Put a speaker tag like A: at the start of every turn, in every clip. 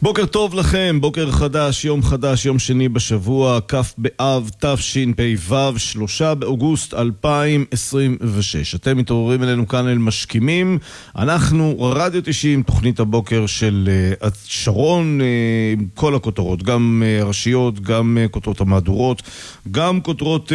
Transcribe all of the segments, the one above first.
A: בוקר טוב לכם, בוקר חדש, יום שני בשבוע, כ' באב תשפ"ו, 3 באוגוסט 2026. אתם מתעוררים אלינו כאן אל משכימים. אנחנו רדיו 90, תוכנית הבוקר של שרון, עם כל הכותרות, גם ראשיות, גם כותרות המהדורות, גם כותרות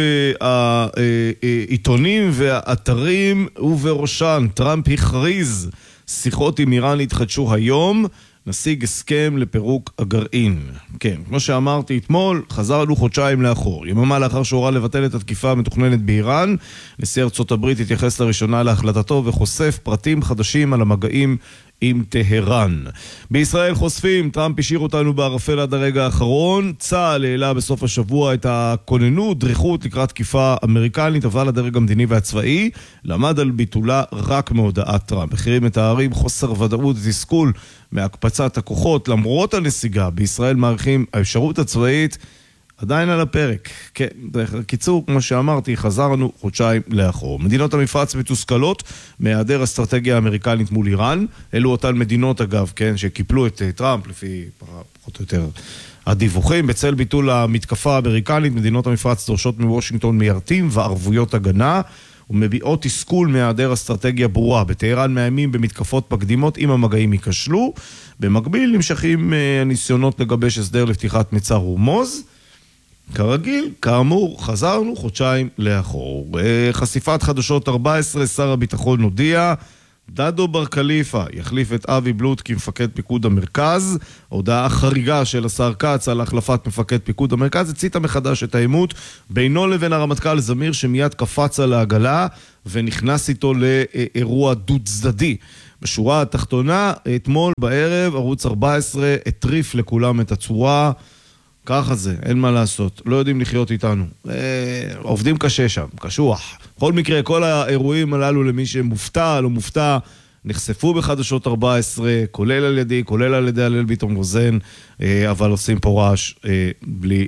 A: העיתונים והאתרים, ובראשן טראמפ הכריז, שיחות עם איראן התחדשו היום, נשיג הסכם לפירוק הגרעין. כן, כמו שאמרתי אתמול, חזרנו חודשיים לאחור. יממה לאחר שהורה לבטל את התקיפה המתוכננת באיראן, נשיא ארצות הברית התייחס לראשונה להחלטתו וחושף פרטים חדשים על המגעים עם טהרן. בישראל חושפים, טראמפ השאיר אותנו בערפל עד הרגע האחרון, צה"ל העלה בסוף השבוע את הכוננות, דריכות לקראת תקיפה אמריקנית, אבל הדרג המדיני והצבאי למד על ביטולה רק מהודעת טראמפ. מחירים מתארים חוסר ודאות ותסכול מהקפצת הכוחות, למרות הנסיגה בישראל מעריכים האפשרות הצבאית עדיין על הפרק. כן, בקיצור, כמו שאמרתי, חזרנו חודשיים לאחור. מדינות המפרץ מתוסכלות מהיעדר אסטרטגיה אמריקנית מול איראן. אלו אותן מדינות, אגב, כן, שקיפלו את טראמפ לפי פחות או יותר הדיווחים. בצל ביטול המתקפה האמריקנית, מדינות המפרץ דורשות מוושינגטון מיירטים וערבויות הגנה, ומביעות תסכול מהיעדר אסטרטגיה ברורה. בטהרן מאיימים במתקפות מקדימות אם המגעים ייכשלו. במקביל נמשכים הניסיונות לגבש הסדר לפתיחת מצר הורמוז. כרגיל, כאמור, חזרנו חודשיים לאחור. חשיפת חדשות 14, שר הביטחון הודיע, דדו בר קליפה יחליף את אבי בלוט כמפקד פיקוד המרכז. הודעה חריגה של השר קץ על החלפת מפקד פיקוד המרכז הציתה מחדש את העימות בינו לבין הרמטכ"ל זמיר, שמיד קפץ על העגלה ונכנס איתו לאירוע דו צדדי. בשורה התחתונה, אתמול בערב ערוץ 14 הטריף לכולם את הצורה. ככה זה, אין מה לעשות, לא יודעים לחיות איתנו, עובדים קשה שם, קשוח. בכל מקרה, כל האירועים הללו, למי שמופתע, לא מופתע, נחשפו בחדשות 14, כולל על ידי, כולל על ידי הלל ביטון רוזן, אבל עושים פה רעש בלי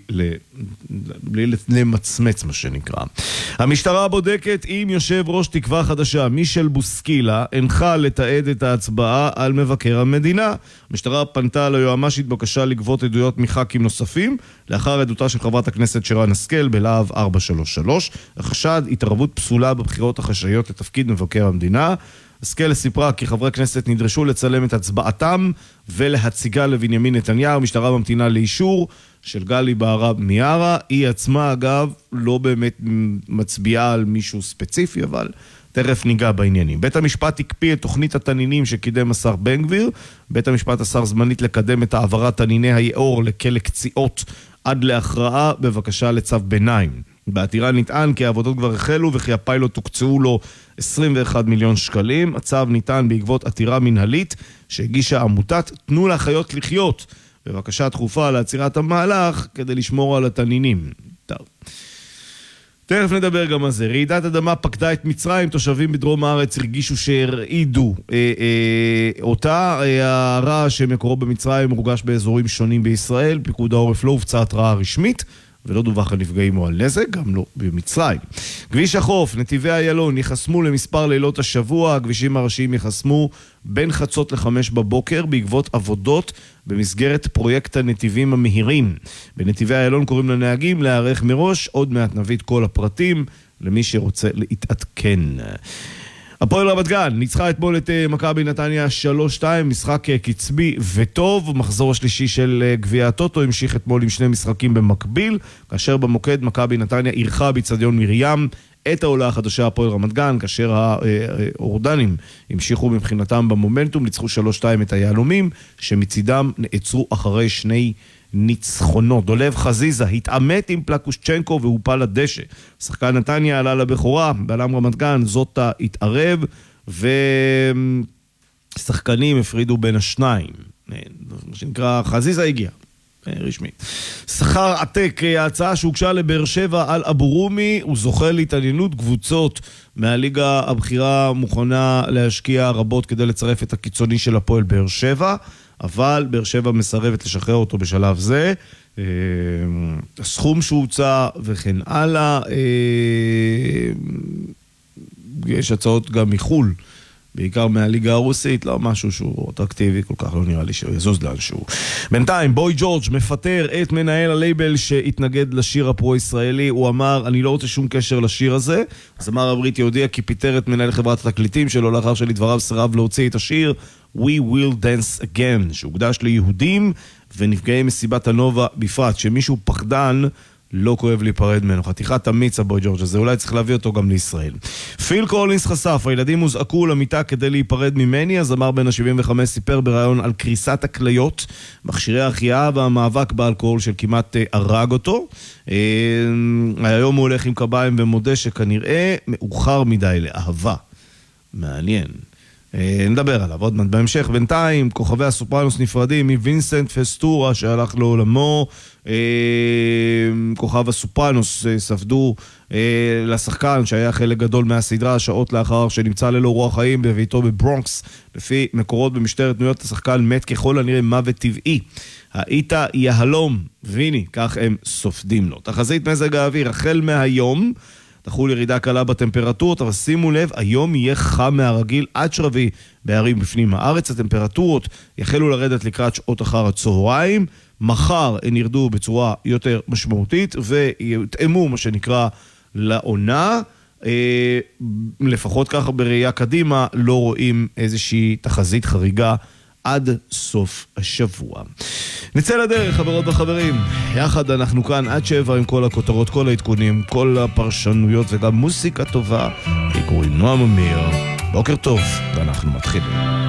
A: למצמץ, מה שנקרא. המשטרה בודקת אם יושב ראש תקווה חדשה, מישל בוסקילה, הנחה לתעד את ההצבעה על מבקר המדינה. המשטרה פנתה ליועמ"שית בקשה לגבות עדויות מח"כים נוספים, לאחר עדותה של חברת הכנסת שרן השכל בלהב 433, החשד התערבות פסולה בבחירות החשאיות לתפקיד מבקר המדינה. השכל סיפרה כי חברי כנסת נדרשו לצלם את הצבעתם ולהציגה לבנימין נתניהו. המשטרה ממתינה לאישור של גלי בהרב מיארה. היא עצמה, אגב, לא באמת מצביעה על מישהו ספציפי, אבל תכף ניגע בעניינים. בית המשפט הקפיא את תוכנית התנינים שקידם השר בן גביר. בית המשפט אסר זמנית לקדם את העברת תניני היאור לכלא קציעות עד להכרעה בבקשה לצו ביניים. בעתירה נטען כי העבודות כבר החלו וכי הפיילוט תוקצעו לו 21 מיליון שקלים. הצו ניתן בעקבות עתירה מנהלית שהגישה עמותת תנו לחיות לחיות בבקשה דחופה לעצירת המהלך כדי לשמור על התנינים. טוב. תכף נדבר גם על זה. רעידת אדמה פקדה את מצרים, תושבים בדרום הארץ הרגישו שהרעידו אותה. הרעש שמקורו במצרים מורגש באזורים שונים בישראל. פיקוד העורף לא הופצה התראה רשמית ולא דווח על נפגעים או על נזק, גם לא במצרים. כביש החוף, נתיבי איילון, יחסמו למספר לילות השבוע. הכבישים הראשיים יחסמו בין חצות ל5 בבוקר בעקבות עבודות במסגרת פרויקט הנתיבים המהירים. בנתיבי איילון קוראים לנהגים להיערך מראש. עוד מעט נביא את כל הפרטים למי שרוצה להתעדכן. הפועל רמת גן ניצחה אתמול את מכבי נתניה 3-2, משחק קצבי וטוב. מחזור השלישי של גביע הטוטו המשיך אתמול עם שני משחקים במקביל, כאשר במוקד מכבי נתניה אירחה באצטדיון מרים את העולה החדשה הפועל רמת גן, כאשר האורדנים המשיכו מבחינתם במומנטום, ניצחו 3-2 את היהלומים, שמצידם נעצרו אחרי שני ניצחונות. דולב חזיזה התעמת עם פלקושצ'נקו והופל לדשא. שחקן נתניה עלה לבכורה, בעלם רמת גן זוטה התערב, ושחקנים הפרידו בין השניים. מה שנקרא, חזיזה הגיע. רשמית. שכר עתק, ההצעה שהוגשה לבאר שבע על אבו רומי, הוא זוכה להתעניינות. קבוצות מהליגה הבכירה מוכנה להשקיע רבות כדי לצרף את הקיצוני של הפועל באר שבע, אבל באר שבע מסרבת לשחרר אותו בשלב זה. הסכום שהוצא וכן הלאה. יש הצעות גם מחול בעיקר מהליגה הרוסית, לא משהו שהוא אטרקטיבי, כל כך לא נראה לי שהוא יזוז לאנשהו. בינתיים, בוי ג'ורג' מפטר את מנהל הלייבל שהתנגד לשיר הפרו-ישראלי. הוא אמר, אני לא רוצה שום קשר לשיר הזה. הזמר הבריטי הודיע כי פיטר את מנהל חברת התקליטים שלו לאחר שלדבריו סירב להוציא את השיר We Will Dance Again, שהוקדש ליהודים ונפגעי מסיבת הנובה בפרט. שמישהו פחדן לא כואב להיפרד ממנו. חתיכת אמיץ הבוי ג'ורג' הזה, אולי צריך להביא אותו גם לישראל. פיל קולינס חשף, הילדים הוזעקו למיטה כדי להיפרד ממני. הזמר בן ה-75 סיפר בראיון על קריסת הכליות, מכשירי החייאה והמאבק באלכוהול של כמעט הרג אותו. היום הוא הולך עם קביים ומודה שכנראה מאוחר מדי לאהבה. מעניין. נדבר עליו עוד מעט בהמשך. בינתיים, כוכבי הסופרנוס נפרדים מווינסנט פסטורה שהלך לעולמו. כוכב הסופרנוס ספדו לשחקן שהיה חלק גדול מהסדרה שעות לאחר שנמצא ללא רוח חיים בביתו בברונקס. לפי מקורות במשטרת ניו יורק, השחקן מת ככל הנראה מוות טבעי. האיטה יהלום, ויני, כך הם סופדים לו. תחזית מזג האוויר, החל מהיום תחול ירידה קלה בטמפרטורות, אבל שימו לב, היום יהיה חם מהרגיל עד שרבי בערים בפנים הארץ. הטמפרטורות יחלו לרדת לקראת שעות אחר הצהריים. מחר הן ירדו בצורה יותר משמעותית ויתאמו מה שנקרא לעונה. לפחות ככה בראייה קדימה לא רואים איזושהי תחזית חריגה עד סוף השבוע. נצא לדרך, חברות וחברים. יחד אנחנו כאן עד 7 עם כל הכותרות, כל העדכונים, כל הפרשנויות וגם מוסיקה טובה. קוראים נועם אמיר. בוקר טוב, ואנחנו מתחילים.